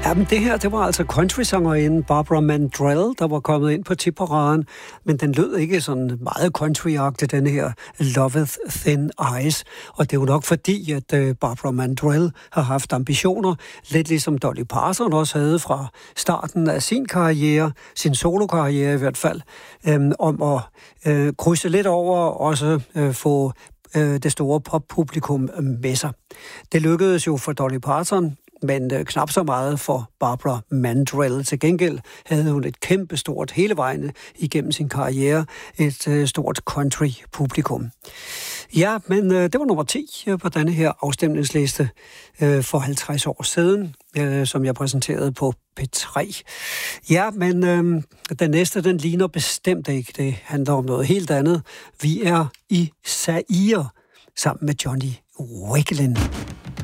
Ja, men det her, det var altså country-sangerinden Barbara Mandrell, der var kommet ind på tipparaden, men den lød ikke sådan meget country-agtig, den her Loveth Thin Ice. Og det er jo nok fordi, at Barbara Mandrell har haft ambitioner, lidt ligesom Dolly Parton også havde fra starten af sin karriere, sin solokarriere i hvert fald, om at krydse lidt over og også få det store poppublikum med sig. Det lykkedes jo for Dolly Parton, men knap så meget for Barbara Mandrell. Til gengæld havde hun et kæmpestort hele vejen igennem sin karriere, et stort country-publikum. Ja, men det var nummer 10 på denne her afstemningsliste for 50 år siden, som jeg præsenterede på P3. Ja, men den næste, den ligner bestemt ikke. Det handler om noget helt andet. Vi er i Zaire sammen med Johnny Wakelin.